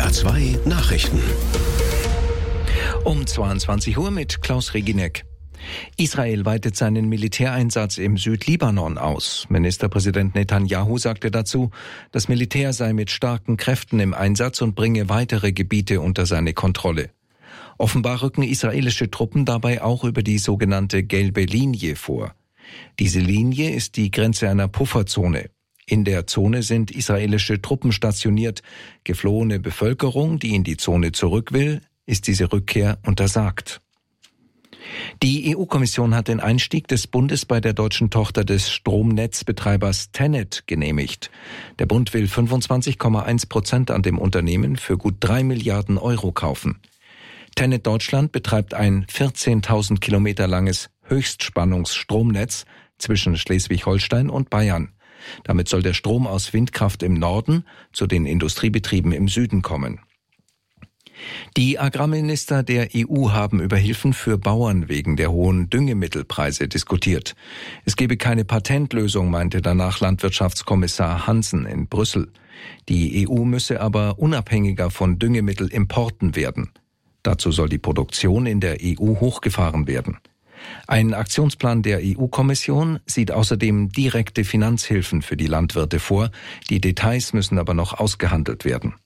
NDR 2 Nachrichten. Um 22 Uhr mit Klaus Reginek. Israel weitet seinen Militäreinsatz im Südlibanon aus. Ministerpräsident Netanyahu sagte dazu, das Militär sei mit starken Kräften im Einsatz und bringe weitere Gebiete unter seine Kontrolle. Offenbar rücken israelische Truppen dabei auch über die sogenannte gelbe Linie vor. Diese Linie ist die Grenze einer Pufferzone. In der Zone sind israelische Truppen stationiert. Geflohene Bevölkerung, die in die Zone zurück will, ist diese Rückkehr untersagt. Die EU-Kommission hat den Einstieg des Bundes bei der deutschen Tochter des Stromnetzbetreibers TenneT genehmigt. Der Bund will 25,1% an dem Unternehmen für gut 3 Milliarden Euro kaufen. TenneT Deutschland betreibt ein 14.000 Kilometer langes Höchstspannungsstromnetz zwischen Schleswig-Holstein und Bayern. Damit soll der Strom aus Windkraft im Norden zu den Industriebetrieben im Süden kommen. Die Agrarminister der EU haben über Hilfen für Bauern wegen der hohen Düngemittelpreise diskutiert. Es gebe keine Patentlösung, meinte danach Landwirtschaftskommissar Hansen in Brüssel. Die EU müsse aber unabhängiger von Düngemittelimporten werden. Dazu soll die Produktion in der EU hochgefahren werden. Ein Aktionsplan der EU-Kommission sieht außerdem direkte Finanzhilfen für die Landwirte vor. Die Details müssen aber noch ausgehandelt werden.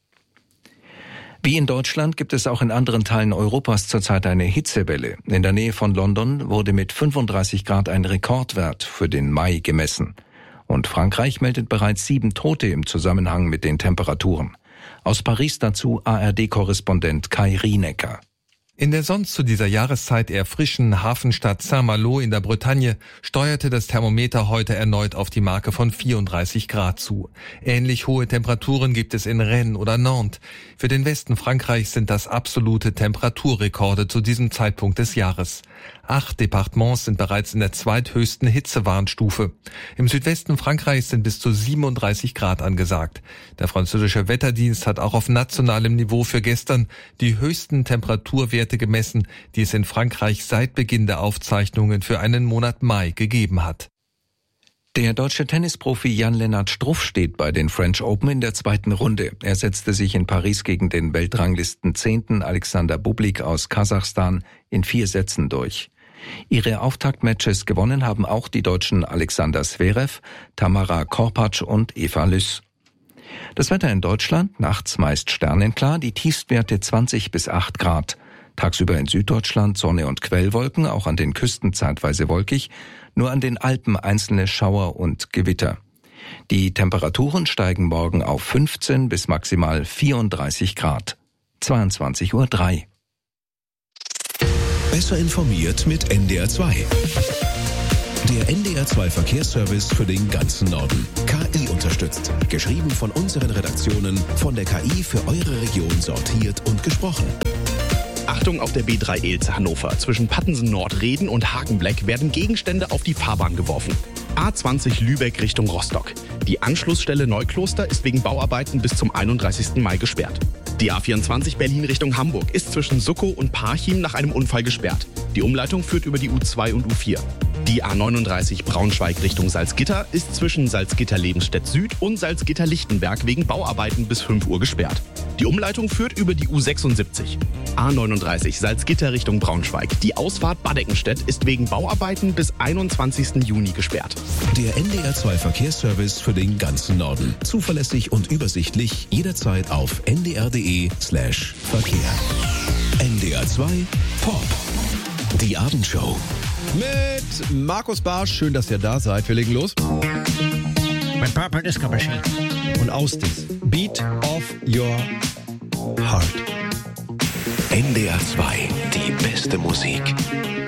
Wie in Deutschland gibt es auch in anderen Teilen Europas zurzeit eine Hitzewelle. In der Nähe von London wurde mit 35 Grad ein Rekordwert für den Mai gemessen. Und Frankreich meldet bereits 7 Tote im Zusammenhang mit den Temperaturen. Aus Paris dazu ARD-Korrespondent Kai Rienecker. In der sonst zu dieser Jahreszeit eher frischen Hafenstadt Saint-Malo in der Bretagne steuerte das Thermometer heute erneut auf die Marke von 34 Grad zu. Ähnlich hohe Temperaturen gibt es in Rennes oder Nantes. Für den Westen Frankreichs sind das absolute Temperaturrekorde zu diesem Zeitpunkt des Jahres. 8 Departements sind bereits in der zweithöchsten Hitzewarnstufe. Im Südwesten Frankreichs sind bis zu 37 Grad angesagt. Der französische Wetterdienst hat auch auf nationalem Niveau für gestern die höchsten Temperaturwerte gemessen, die es in Frankreich seit Beginn der Aufzeichnungen für einen Monat Mai gegeben hat. Der deutsche Tennisprofi Jan-Lennart Struff steht bei den French Open in der zweiten Runde. Er setzte sich in Paris gegen den Weltranglisten 10. Alexander Bublik aus Kasachstan in 4 Sätzen durch. Ihre Auftaktmatches gewonnen haben auch die Deutschen Alexander Zverev, Tamara Korpatsch und Eva Lüss. Das Wetter in Deutschland, nachts meist sternenklar, die Tiefstwerte 20 bis 8 Grad. Tagsüber in Süddeutschland Sonne und Quellwolken, auch an den Küsten zeitweise wolkig, nur an den Alpen einzelne Schauer und Gewitter. Die Temperaturen steigen morgen auf 15 bis maximal 34 Grad. 22:03 Uhr. Besser informiert mit NDR 2. Der NDR 2 Verkehrsservice für den ganzen Norden. KI unterstützt. Geschrieben von unseren Redaktionen, von der KI für eure Region sortiert und gesprochen. Achtung auf der B3 Elze Hannover. Zwischen Pattensen Nord-Reden und Hakenbleck werden Gegenstände auf die Fahrbahn geworfen. A20 Lübeck Richtung Rostock. Die Anschlussstelle Neukloster ist wegen Bauarbeiten bis zum 31. Mai gesperrt. Die A24 Berlin Richtung Hamburg ist zwischen Suckow und Parchim nach einem Unfall gesperrt. Die Umleitung führt über die U2 und U4. Die A39 Braunschweig Richtung Salzgitter ist zwischen Salzgitter-Lebenstedt Süd und Salzgitter-Lichtenberg wegen Bauarbeiten bis 5 Uhr gesperrt. Die Umleitung führt über die U76. A39 Salzgitter Richtung Braunschweig. Die Ausfahrt Badeckenstedt ist wegen Bauarbeiten bis 21. Juni gesperrt. Der NDR 2 Verkehrsservice für den ganzen Norden. Zuverlässig und übersichtlich, jederzeit auf ndr.de/Verkehr. NDR 2 Pop. Die Abendshow. Mit Markus Barsch. Schön, dass ihr da seid. Wir legen los. Mit Purple Disco Machine. Und aus das Beat of Your Heart. NDR 2, die beste Musik.